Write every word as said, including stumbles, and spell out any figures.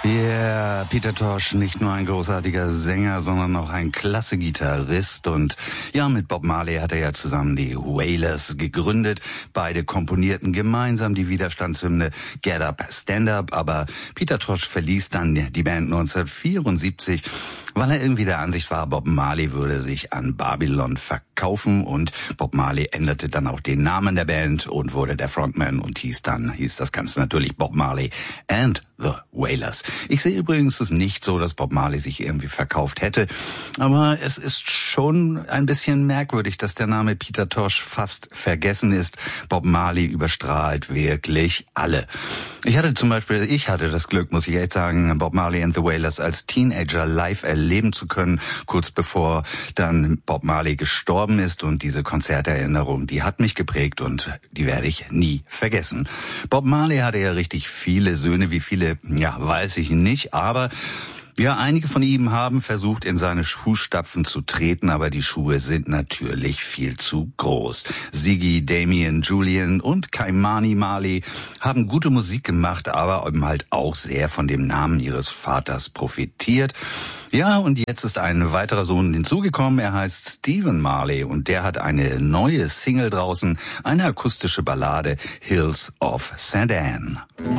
Ja, Peter Tosh, nicht nur ein großartiger Sänger, sondern auch ein klasse Gitarrist. Und ja, mit Bob Marley hat er ja zusammen die Wailers gegründet. Beide komponierten gemeinsam die Widerstandshymne Get Up, Stand Up. Aber Peter Tosh verließ dann die Band neunzehnhundertvierundsiebzig, weil er irgendwie der Ansicht war, Bob Marley würde sich an Babylon verkaufen. Und Bob Marley änderte dann auch den Namen der Band und wurde der Frontman und hieß dann, hieß das Ganze natürlich Bob Marley and the Wailers. Ich sehe übrigens es nicht so, dass Bob Marley sich irgendwie verkauft hätte, aber es ist schon ein bisschen merkwürdig, dass der Name Peter Tosh fast vergessen ist. Bob Marley überstrahlt wirklich alle. Ich hatte zum Beispiel, ich hatte das Glück, muss ich echt sagen, Bob Marley and the Wailers als Teenager live erleben zu können, kurz bevor dann Bob Marley gestorben ist, und diese Konzerterinnerung, die hat mich geprägt und die werde ich nie vergessen. Bob Marley hatte ja richtig viele Söhne, wie viele, ja, weiß ich nicht, aber ja, einige von ihm haben versucht, in seine Fußstapfen zu treten, aber die Schuhe sind natürlich viel zu groß. Ziggy, Damien, Julian und Ky-Mani Marley haben gute Musik gemacht, aber eben halt auch sehr von dem Namen ihres Vaters profitiert. Ja, und jetzt ist ein weiterer Sohn hinzugekommen, er heißt Stephen Marley und der hat eine neue Single draußen, eine akustische Ballade, Hills of Saint Anne.